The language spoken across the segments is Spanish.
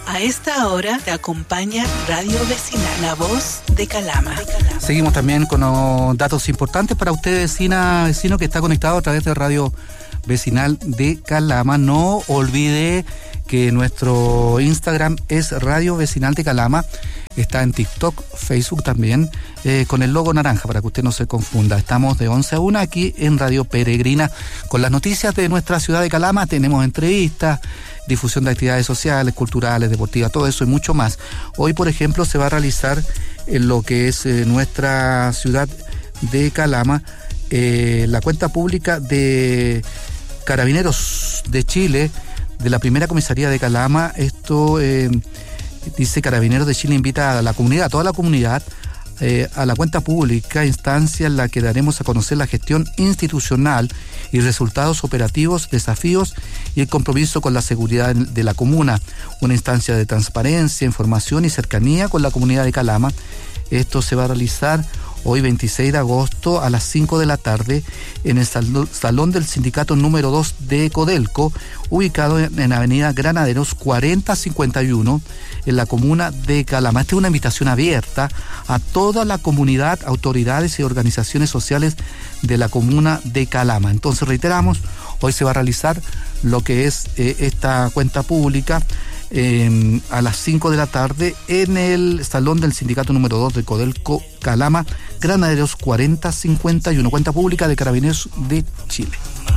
A esta hora te acompaña Radio Vecinal, la voz de Calama. Seguimos también con datos importantes para usted, vecino que está conectado a través de Radio Vecinal de Calama. No olvide que nuestro Instagram es Radio Vecinal de Calama. Está en TikTok, Facebook también, con el logo naranja para que usted no se confunda. Estamos de 11 a 1 aquí en Radio Peregrina con las noticias de nuestra ciudad de Calama. Tenemos entrevistas, difusión de actividades sociales, culturales, deportivas, todo eso y mucho más. Hoy, por ejemplo, se va a realizar en lo que es nuestra ciudad de Calama la cuenta pública de Carabineros de Chile, de la primera comisaría de Calama. Esto dice Carabineros de Chile invita a la comunidad, a toda la comunidad, a la cuenta pública, instancia en la que daremos a conocer la gestión institucional y resultados operativos, desafíos y el compromiso con la seguridad de la comuna. Una instancia de transparencia, información y cercanía con la comunidad de Calama. Esto se va a realizar hoy 26 de agosto a las 5 de la tarde en el salón del sindicato número 2 de Codelco, ubicado en avenida Granaderos 4051 en la comuna de Calama. Esta es una invitación abierta a toda la comunidad, autoridades y organizaciones sociales de la comuna de Calama. Entonces reiteramos, hoy se va a realizar lo que es esta cuenta pública a las 5 de la tarde en el salón del sindicato número 2 de Codelco, Calama, Granaderos 4051, cuenta pública de Carabineros de Chile.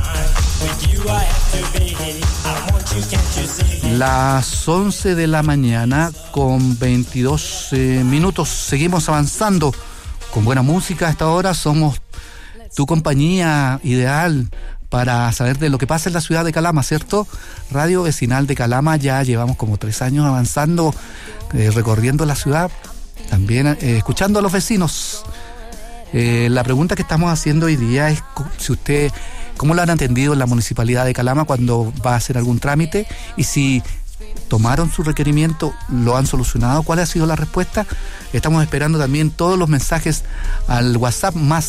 Las 11 de la mañana con 22 minutos. Seguimos avanzando con buena música a esta hora. Somos tu compañía ideal para saber de lo que pasa en la ciudad de Calama, ¿cierto? Radio Vecinal de Calama, ya llevamos como 3 años avanzando, recorriendo la ciudad, también escuchando a los vecinos. La pregunta que estamos haciendo hoy día es si usted, ¿cómo lo han atendido en la Municipalidad de Calama cuando va a hacer algún trámite? Y si tomaron su requerimiento, ¿lo han solucionado? ¿Cuál ha sido la respuesta? Estamos esperando también todos los mensajes al WhatsApp más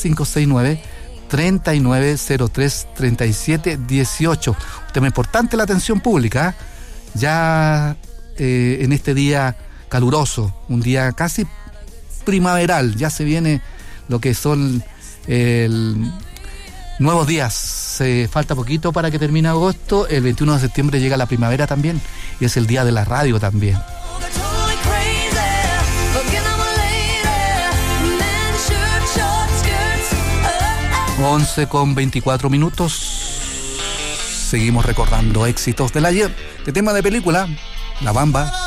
569-3903-3718. Un tema importante, la atención pública, ya en este día caluroso, un día casi primaveral, ya se viene lo que son nuevos días. Falta poquito para que termine agosto. El 21 de septiembre llega la primavera también y es el día de la radio también. 11 con 24 minutos. Seguimos recordando éxitos del ayer. De tema de película, La Bamba.